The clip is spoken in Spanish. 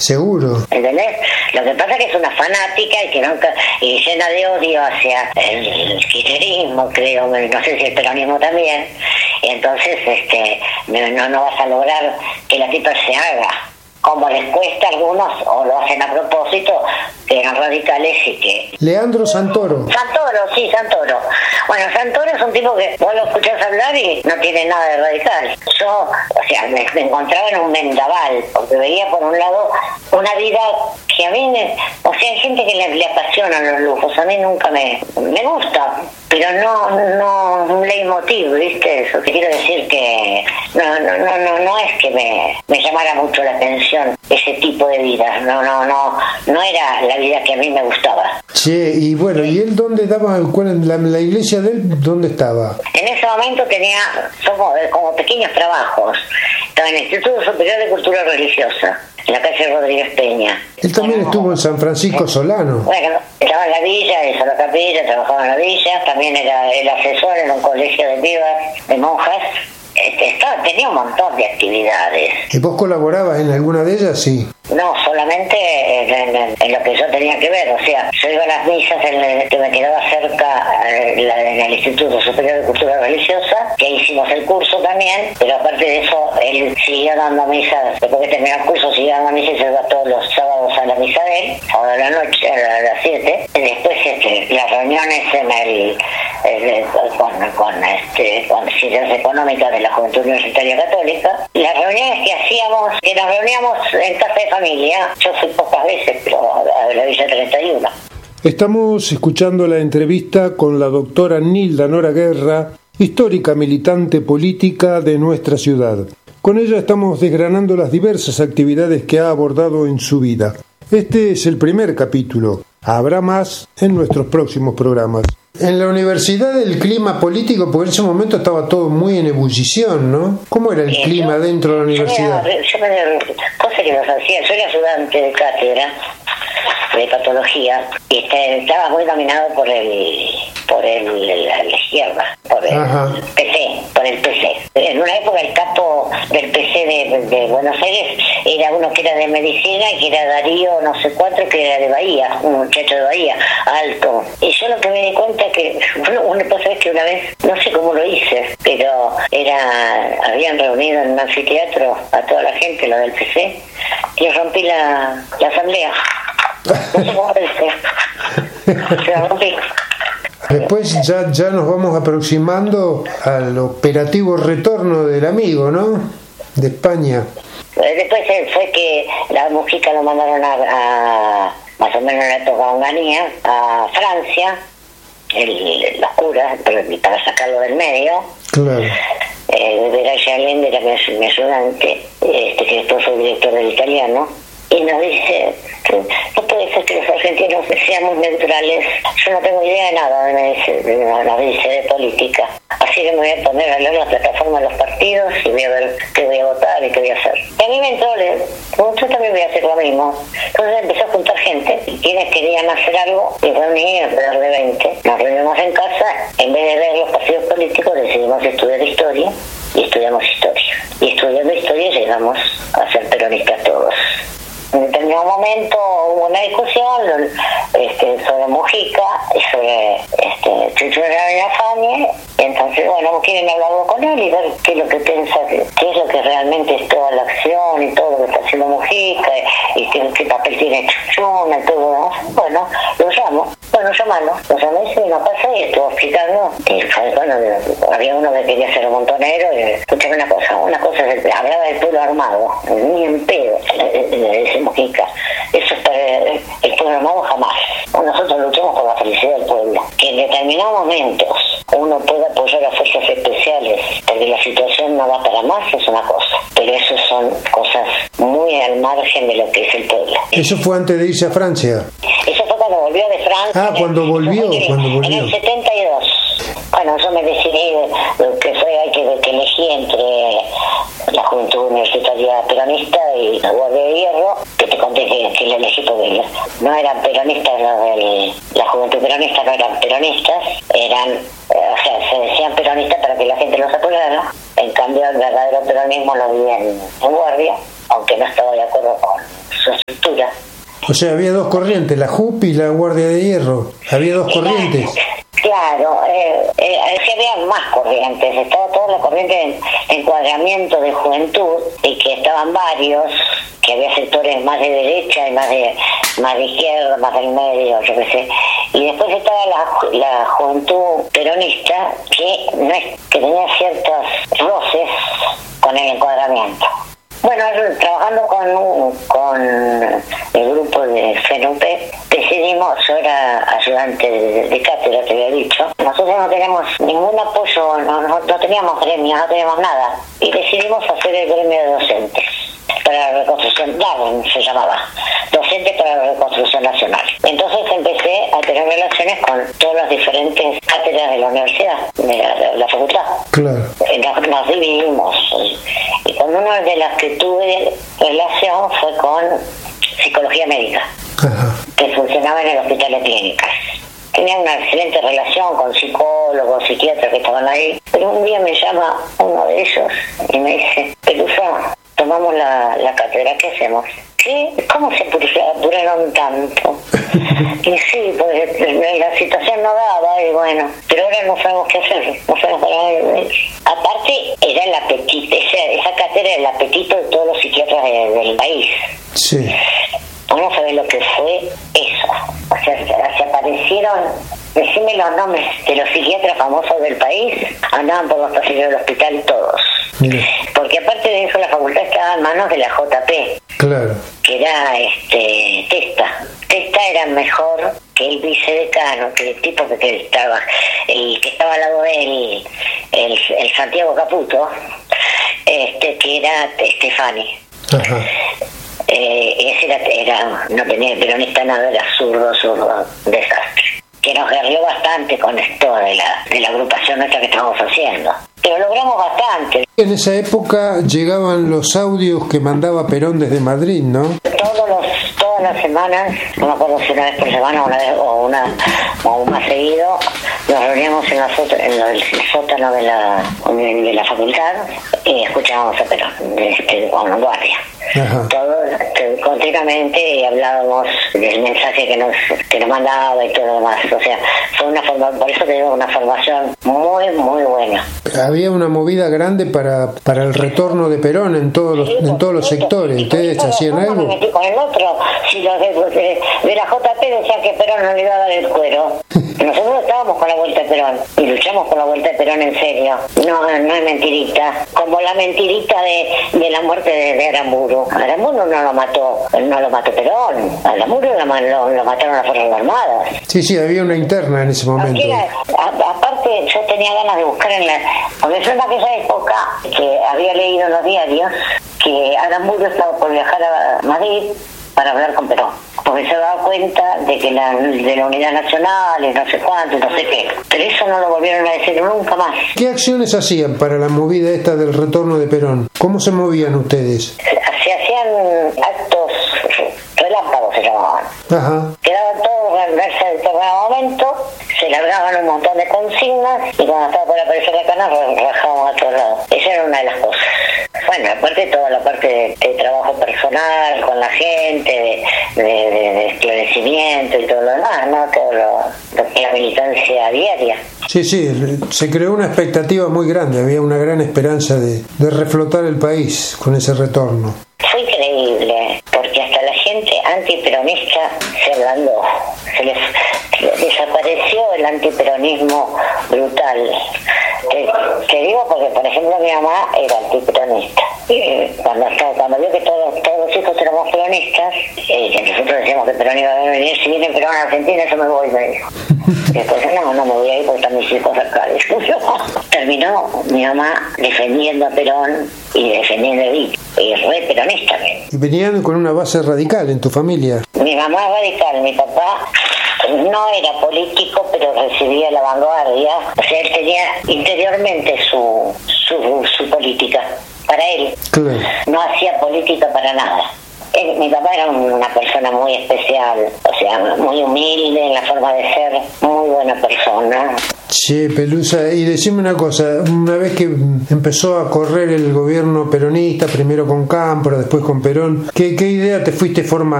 Seguro. ¿Entendés? Lo que pasa es que es una fanática y llena de odio hacia el kirchnerismo, creo, no sé si el peronismo también. Y entonces no vas a lograr que la tipa se haga. Como les cuesta a algunos, o lo hacen a propósito, que eran radicales y que... Leandro Santoro. Santoro. Bueno, Santoro es un tipo que vos lo escuchás hablar y no tiene nada de radical. Yo, me encontraba en un vendaval, porque veía por un lado una vida que a mí, hay gente que le apasionan los lujos, a mí nunca me gusta, pero no un leitmotiv, ¿viste? Eso que quiero decir que no es que me llamara mucho la atención ese tipo de vida, no era la vida que a mí me gustaba. Che, y bueno, ¿y él dónde daba, la iglesia de él, dónde estaba? En ese momento tenía como pequeños trabajos. Estaba en el Instituto Superior de Cultura Religiosa, en la calle Rodríguez Peña. Él también estuvo en San Francisco Solano. Bueno, estaba en la villa, hizo la capilla, trabajaba en la villa, también era el asesor en un colegio de pibas, de monjas. Tenía un montón de actividades. ¿Y vos colaborabas en alguna de ellas? Sí. No, solamente en lo que yo tenía que ver. O sea, yo iba a las misas que me quedaba cerca en el Instituto Superior de Cultura Religiosa, que hicimos el curso también, pero aparte de eso, él siguió dando misas. Después que terminó el curso, siguió dando misas y se iba todos los sábados a la misa de él, sábado de la noche, a las 7. Y después las reuniones con Ciencias Económicas de la Juventud Universitaria Católica, las reuniones que nos reuníamos en casa de familia, yo fui pocas veces, pero a la Villa 31. Estamos escuchando la entrevista con la doctora Nilda Nora Guerra, histórica militante política de nuestra ciudad. Con ella estamos desgranando las diversas actividades que ha abordado en su vida. Este es el primer capítulo. Habrá más en nuestros próximos programas. En la universidad el clima político, porque en ese momento estaba todo muy en ebullición, ¿no? ¿Cómo era el clima dentro de la universidad? Cosa que nos hacía, yo era ayudante de cátedra de patología y estaba muy dominado por la izquierda, por el PC. En una época el capo del PC de Buenos Aires era uno que era de medicina, que era Darío no sé cuánto, que era de Bahía, un muchacho de Bahía, alto. Y yo lo que me di cuenta que, una cosa es que una vez, no sé cómo lo hice, pero habían reunido en un anfiteatro a toda la gente, lo del PC, y rompí la asamblea. No sé cómo lo hice. Se rompí. Después ya nos vamos aproximando al operativo retorno del amigo, ¿no? De España. Después fue que la Mujica lo mandaron a más o menos en la época de Onganía, a Francia, los curas, para sacarlo del medio. Claro. Veraya Allende era mi ayudante, que después fue director del Italiano, y nos dice que no puede ser que los argentinos seamos neutrales. Yo no tengo idea de nada, nos dice, de política. Así que me voy a poner a leer la plataforma de los partidos y voy a ver qué voy a votar y qué voy a hacer. Y a mí me entró, yo también voy a hacer lo mismo. Entonces empezó a juntar gente, quienes querían hacer algo, y reuní alrededor de 20. Nos reunimos en casa, en vez de ver los partidos políticos, decidimos estudiar historia, y estudiamos historia. Y estudiando historia llegamos a ser peronistas todos. En determinado momento hubo una discusión sobre Mujica y sobre Chucho Villafañe, y entonces, bueno, quieren hablarlo con él y ver qué es lo que piensa, qué es lo que realmente es toda la acción y todo lo que está haciendo Mujica y qué papel tiene Chuchuna y todo, ¿no? Bueno, lo llamo. Bueno, llamalo. Lo llamé y no pasa y estuvo explicando. Y bueno, había uno que quería ser un montonero y escuchame una cosa hablaba del pueblo armado, ni en pedo, dice Mujica. Eso es para el pueblo armado jamás. Nosotros luchamos por la felicidad del pueblo. Que en determinados momentos uno puede apoyar a fuerzas especiales porque la situación no va para más, es una cosa. Pero eso son cosas muy al margen de lo que es el pueblo. ¿Eso fue antes de irse a Francia? Eso fue cuando volvió de Francia. Cuando volvió. En el 72. Bueno, yo me decidí que elegí entre la Juventud Universitaria Peronista y la Guardia de Hierro, que te conté que la elegí porque no eran peronistas, la Juventud Peronista no eran peronistas, se decían peronistas para que la gente los apoyara. En cambio, el verdadero peronismo lo vi en Guardia, aunque no estaba de acuerdo con su estructura. O sea, había dos corrientes, la JUP y la Guardia de Hierro. Había dos corrientes. Claro, sí había más corrientes. Estaba toda la corriente de encuadramiento de juventud, y que estaban varios, que había sectores más de derecha y más de izquierda, más del medio, yo qué sé. Y después estaba la juventud peronista, que tenía ciertos roces con el encuadramiento. Bueno, trabajando con el grupo de FENUP, decidimos, yo era ayudante de cátedra, te había dicho, nosotros no teníamos ningún apoyo, no teníamos gremios, no teníamos nada, y decidimos hacer el gremio de docentes para la reconstrucción, se llamaba, Docentes para la Reconstrucción Nacional. Entonces empecé a tener relaciones con todas las diferentes cátedras de la universidad, de la facultad. Claro. Nos dividimos, y con una de las que tuve relación fue con psicología médica. Ajá. Que funcionaba en el hospital de clínicas. Tenía una excelente relación con psicólogos, psiquiatras que estaban ahí, pero un día me llama uno de ellos y me dice: Pelusa, tomamos la cátedra, ¿qué hacemos? ¿Qué? ¿Cómo se apuraron tanto? Y sí, pues la situación no daba, y bueno, pero ahora no sabemos qué hacer, no sabemos para dónde ir. Aparte, era el apetito, esa cátedra era el apetito de todos los psiquiatras del país. Sí. Uno sabe lo que fue eso. O sea, se aparecieron, decime los nombres de los psiquiatras famosos del país, andaban por los pasillos del hospital todos. Mira. Porque aparte de eso, la facultad estaba en manos de la JP. Claro. Que era Testa. Testa era mejor que el vicedecano, que el tipo que estaba al lado de él, el Santiago Caputo, que era Stefani. Ajá. Ese no tenía peronista nada, era zurdo, desastre. Que nos guerrió bastante con esto de la agrupación nuestra que estábamos haciendo. Pero logramos bastante. En esa época llegaban los audios que mandaba Perón desde Madrid, ¿no? Todas las semanas, no me acuerdo si una vez por semana o más seguido, nos reuníamos en el sótano de la facultad y escuchábamos a Perón, con la guardia. Todo continuamente, y hablábamos del mensaje que nos mandaba y todo lo demás. O sea, fue por eso te digo, una formación muy, muy buena. Había una movida grande para el retorno de Perón en todos los sectores. ¿Ustedes hacían algo? Me metí con el otro. Si los de la JP decían que Perón no le iba a dar el cuero. Nosotros estábamos con la vuelta de Perón y luchamos por la vuelta de Perón en serio. No es mentirita. Como la mentirita de la muerte de Aramburu. Aramburu no lo mató Perón. Aramburu lo mataron las Fuerzas Armadas. Sí, había una interna en ese momento. Aparte, yo tenía ganas de buscar porque yo en aquella época que había leído en los diarios que Aramburu estaba por viajar a Madrid para hablar con Perón, porque se daba cuenta de que de la unidad nacional y no sé cuánto, no sé qué, pero eso no lo volvieron a decir nunca más. ¿Qué acciones hacían para la movida esta del retorno de Perón? ¿Cómo se movían ustedes? Se hacían actos relámpagos, se llamaban. Ajá. Quedaban todos en determinado momento, se largaban un montón de consignas y cuando estaba por aparecer la cana rajábamos a todos lados. Esa era una de las cosas. Bueno, aparte toda la parte de trabajo personal con la gente, de esclarecimiento y todo lo demás, ¿no? Todo lo que es la militancia diaria. Sí, se creó una expectativa muy grande, había una gran esperanza de reflotar el país con ese retorno. Fue increíble, porque hasta la gente antiperonista se ablandó, desapareció el antiperonismo brutal. Te digo porque, por ejemplo, mi mamá era antiperonista. Y cuando vio que todos los hijos éramos peronistas, que nosotros decíamos que Perón iba a venir, si viene Perón a Argentina, yo me voy, me dijo. Después no me voy a ir porque están mis hijos acá. Terminó mi mamá defendiendo a Perón y defendiendo a Evita. Y re peronista. ¿Y venían con una base radical en tu familia? Mi mamá es radical, mi papá no era político, pero recibía la vanguardia. O sea, él tenía interiormente su política para él. Claro. No hacía política para nada. Mi papá era una persona muy especial, o sea, muy humilde en la forma de ser, muy buena persona. Che, Pelusa, y decime una cosa, una vez que empezó a correr el gobierno peronista, primero con Cámpora, después con Perón, ¿qué idea te fuiste formando?